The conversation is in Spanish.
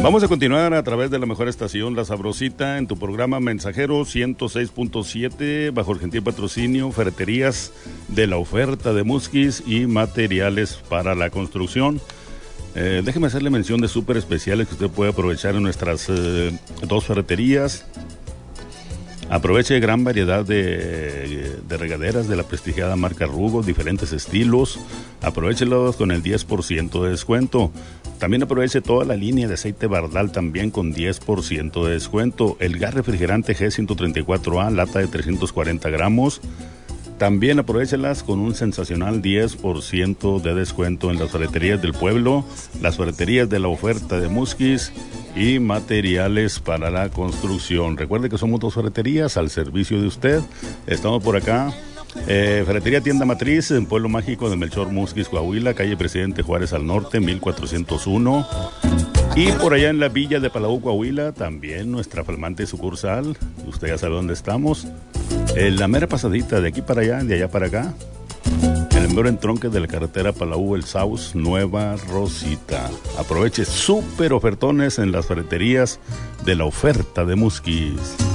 Vamos a continuar a través de la mejor estación, La Sabrosita, en tu programa Mensajero 106.7, bajo el gentil patrocinio Ferreterías de la Oferta de Musquis y materiales para la construcción. Déjeme hacerle mención de súper especiales que usted puede aprovechar en nuestras dos ferreterías. Aproveche gran variedad de regaderas de la prestigiada marca Rugo, diferentes estilos. Aprovechelos con el 10% de descuento. También aproveche toda la línea de aceite Bardal también con 10% de descuento. El gas refrigerante G134A, lata de 340 gramos. También aprovechelas con un sensacional 10% de descuento en las ferreterías del pueblo, las ferreterías de la Oferta de Musquis y materiales para la construcción. Recuerde que somos dos ferreterías al servicio de usted. Estamos por acá. Ferretería Tienda Matriz en Pueblo Mágico de Melchor Musquis, Coahuila, calle Presidente Juárez al norte, 1401. Y por allá en la villa de Palau, Coahuila, también nuestra flamante sucursal. Usted ya sabe dónde estamos. La mera pasadita, de aquí para allá, de allá para acá. El mero entronque de la carretera Palau, El Saus, Nueva Rosita. Aproveche súper ofertones en las ferreterías de la Oferta de Musquis.